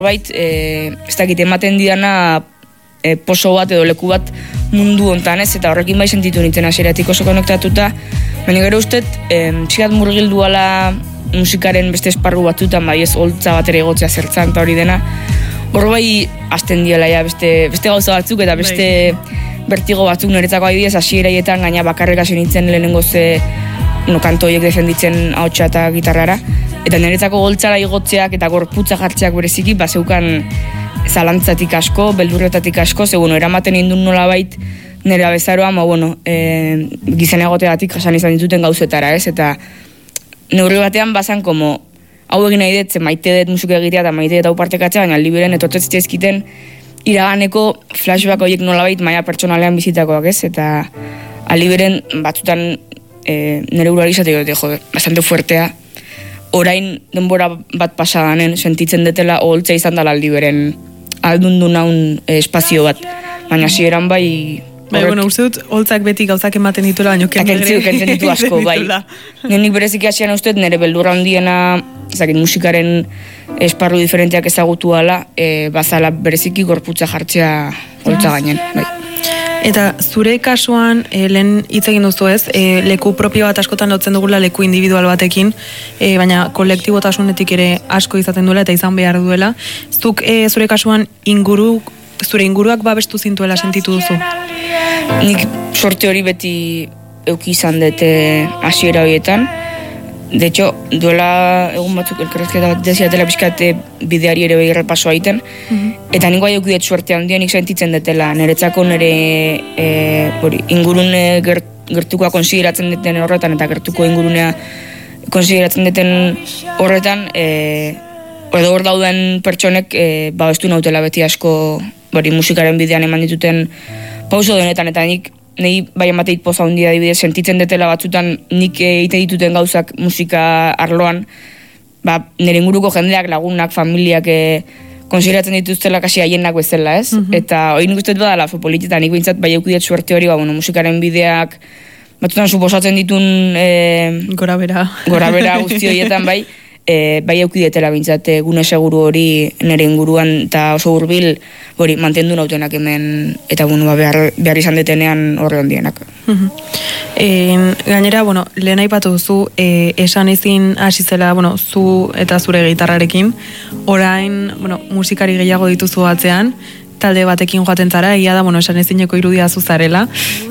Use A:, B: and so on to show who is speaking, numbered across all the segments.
A: Ez dakit ematen didana poso bat edo leku bat mundu hontan ez, eta horrekin bai sentitu nintzen hasieratik oso konektatuta, baina gero ustez txikat murgilduala musikaren beste esparru batzutan, bai ez holtza bat ere egotzea zertzan eta hori dena, hor bai hasten diela ja beste gauza batzuk eta beste bertigo batzuk niretzako adibidez hasieraietan gaina bakarrik hasi nintzen lehenengo kanto horiek defenditzen ahotsa eta gitarrara, eta niretzako holtzara igotzeak eta gorputza jartzeak bereziki bazeukan zalantzatik asko, beldurretatik asko, eramaten indun nolabait nire abezaroa, gizena egoteatik jasan izan dituten gauzetara, ez? Eta neurri batean bazan hau egin nahi dut, maite dut musika egitea eta maite dut hau partekatzea, baina liberen etortzez ezkiten iraganeko flashback horiek nolabait maila pertsonalean bizitakoak, ez? Eta aliberen batzutan nire urari izatek dut, bastante fuertea, orain denbora bat pasadanen sentitzen detela oholtza izan dela aldiberen aldundu naun espazio bat, baina hasieran bai...
B: uste dut, holtzak beti gauzak ematen dituela, baina
A: kentzen ditu asko, bai. Nik bereziki hasian uste nire beldurra handiena, musikaren esparru diferenteak ezagutu ala, bazala bereziki gorputza jartzea holtza gainen, bai.
B: Eta zure kasuan, lehen hitz egin duzu ez, leku propio bat askotan lotzen dugula leku individual batekin, baina kolektibotasunetik ere asko izaten duela eta izan behar duela. Zuk zure kasuan zure inguruak babestu zintuela sentitu duzu?
A: Nik sorte hori beti euki izan dute hasiera horietan. De hecho, duela egun batzuk elkarrezketa bat deziatela pixkate bideari ere behirre pasoa egiten. Eta niko bai eukidet suerte handia nik sentitzen detela. Niretzako nire ingurune gertukoa konsideratzen duten horretan eta gertuko ingurunea konsideratzen duten horretan edo hor dauden pertsonek babestu nautela beti asko musikaren bidean eman dituten pauso denetan, eta nik bai emateit poza handia adibidez sentitzen detela batzutan nik egite dituten gauzak musika arloan, nire inguruko jendeak, lagunak, familiak konsideratzen dituztela kasi haienak bezala, ez? Eta hori nik uste badala politika, nik bintzat bai eukidet suerte hori, musikaren bideak batzutan suposatzen ditun gorabera guzti horietan bai eukidetela bintzat gune seguru hori nire inguruan eta oso hurbil hori mantendu nautenak hemen eta behar izan detenean horre ondienak.
B: Gainera, lehen aipatu duzu esan ezin hasi zela zu eta zure gitarrarekin, orain musikari gehiago dituzu atzean, talde batekin joaten zara, egia da, esan ezineko irudia zuzarela,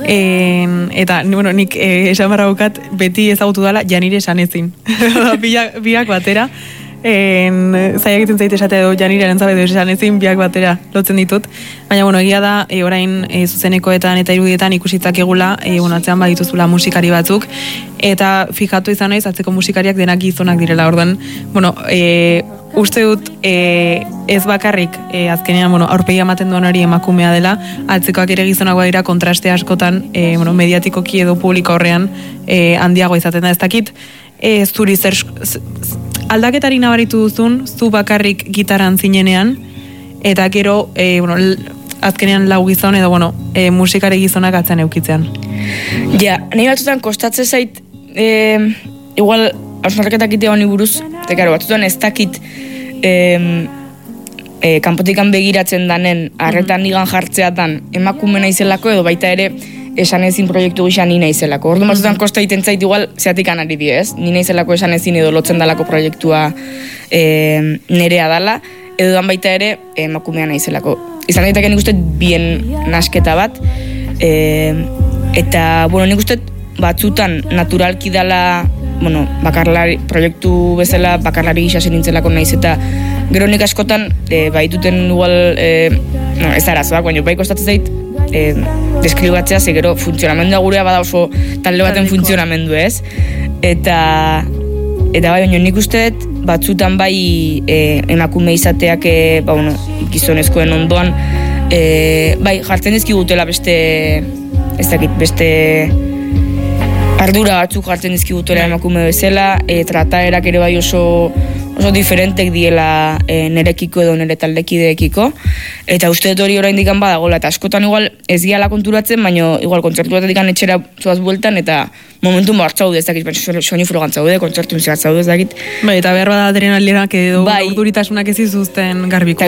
B: eta nik esan barraukat beti ezagutu dela Janire esan ezin. Biak batera, zaila egiten zaite esate edo Janire entzabe edo esan ezin biak batera lotzen ditut, baina egia da, orain zuzenekoetan eta irudietan ikusitzak egula, atzean badituzula musikari batzuk, eta fijatu izan naiz, atzeko musikariak denak gizonak direla, orduan, uste dut ez bakarrik azkenean aurpegia ematen duen hori emakumea dela, atzekoak ere gizonagoa dira kontraste askotan mediatikoki edo publiko horrean handiago izaten da. Ez dakit zuri zer aldaketari nabaritu duzun zu bakarrik gitaran zinenean eta gero azkenean lau gizon edo musikari gizonak atzen eukitzean.
A: Ja, nahi batzutan kostatzen zait igual hausnarketak itea honi buruz, eta batzutan ez dakit kanpotikan begiratzen danen arretan nigan jartzeatan emakume naizelako edo baita ere esan ezin proiektu gisa ni naizelako. Ordu batzutan kosta egiten zait igual zeatik anari di, ez? Ni naizelako esan ezin edo lotzen dalako proiektua nerea dala, edo dan baita ere emakumea naizelako. Izan daiteke nik uste bien nasketa bat, eta nik uste batzutan naturalki dala bakarlari, proiektu bezala bakarlari gisa nintzelako naiz, eta gero nik askotan baituten igual ez arazoak, baina bai kostatzen zait deskribatzea, ze gero funtzionamendua gurea bada oso talde baten funtzionamendu, ez? Eta bai, baina nik uste batzutan bai emakume izateak gizonezkoen ondoan bai jartzen dizkigutela beste ardura batzuk jartzen dizkigutela emakume bezala, trataerak ere bai oso oso diferentek diela nerekiko edo nere taldekideekiko, eta uste dut hori oraindik badagola, eta askotan igual ez giala konturatzen, baina igual kontzertu batetik etxera zoaz bueltan, eta momentu martzaude ez dakit, soinu frogantzaude, kontzertu zehatzaude ez dakit.
B: Bai, eta behar bada adrenalinak edo urduritasunak ez izuzten garbiko.